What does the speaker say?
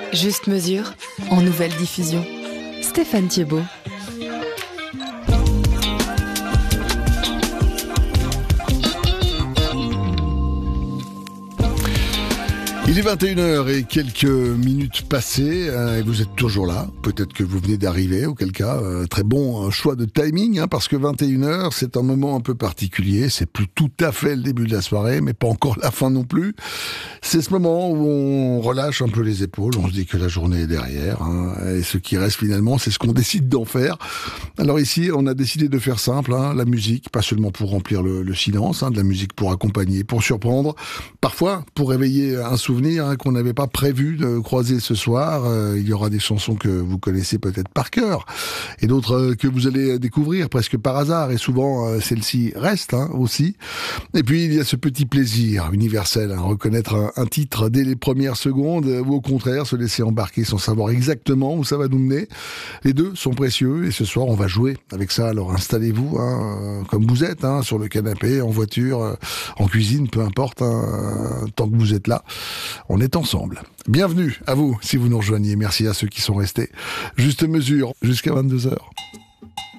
Juste mesure, en nouvelle diffusion. Stéphane Thiebaud. Il est 21h et quelques minutes passées et vous êtes toujours là. Peut-être que vous venez d'arriver, auquel cas, très bon choix de timing, parce que 21h, c'est un moment un peu particulier. C'est plus tout à fait le début de la soirée, mais pas encore la fin non plus. C'est ce moment où on relâche un peu les épaules, on se dit que la journée est derrière, et ce qui reste finalement, c'est ce qu'on décide d'en faire. Alors ici, on a décidé de faire simple, la musique, pas seulement pour remplir le silence, de la musique pour accompagner, pour surprendre, parfois pour réveiller un souvenir qu'on n'avait pas prévu de croiser ce soir. Il y aura des chansons que vous connaissez peut-être par cœur et d'autres que vous allez découvrir presque par hasard, et souvent celle-ci reste aussi. Et puis il y a ce petit plaisir universel, reconnaître un titre dès les premières secondes, ou au contraire se laisser embarquer sans savoir exactement où ça va nous mener. Les deux sont précieux et ce soir on va jouer avec ça. Alors installez-vous comme vous êtes, sur le canapé, en voiture, en cuisine, peu importe, tant que vous êtes là. On est ensemble. Bienvenue à vous si vous nous rejoignez. Merci à ceux qui sont restés. Juste mesure jusqu'à 22h.